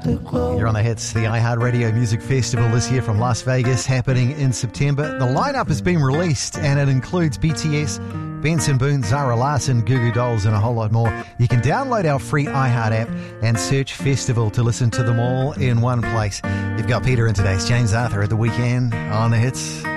You're on the hits, the iHeartRadio Music Festival this year from Las Vegas, happening in September. The lineup has been released and it includes BTS, Benson Boone, Zara Larsson, Goo Goo Dolls and a whole lot more. You can download our free iHeart app and search Festival to listen to them all in one place. You've got Peter in today's James Arthur at the weekend on the hits.